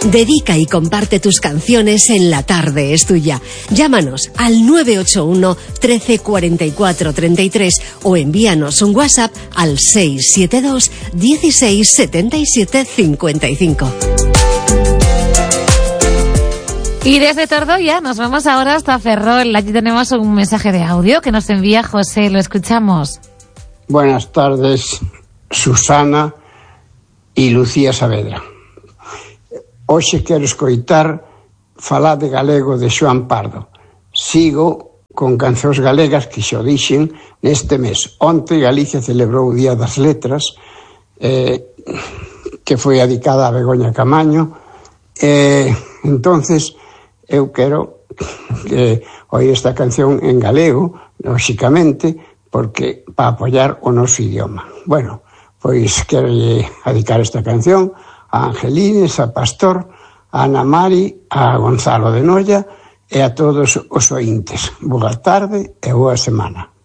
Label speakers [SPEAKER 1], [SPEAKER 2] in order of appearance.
[SPEAKER 1] Dedica y comparte tus canciones en La Tarde es Tuya. Llámanos al 981 13 44 33 o envíanos un WhatsApp al 672 16 77 55.
[SPEAKER 2] Y desde Tordoya nos vamos ahora hasta Ferrol. Allí tenemos un mensaje de audio que nos envía José. Lo escuchamos.
[SPEAKER 3] Buenas tardes, Susana e Lucía Saavedra. Hoxe quero escoitar falar de galego de Xoán Pardo. Sigo con cancións galegas que xo dixen neste mes. Onte Galicia celebrou o Día das Letras, que foi dedicada a Begoña Camaño. Entonces, eu quero oír esta canción en galego, lóxicamente, porque para apoiar o noso idioma. Bueno, pois quero dedicar esta canción a Angelines, a Pastor, a Ana Mari, a Gonzalo de Noia e a todos os ointes. Boa tarde e boa semana.